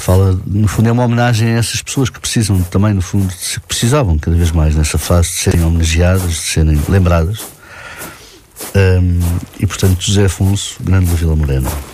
fala, no fundo é uma homenagem a essas pessoas que precisam também, no fundo, que precisavam cada vez mais nessa fase de serem homenageadas, de serem lembradas. E portanto, José Afonso, Grande da Vila Morena.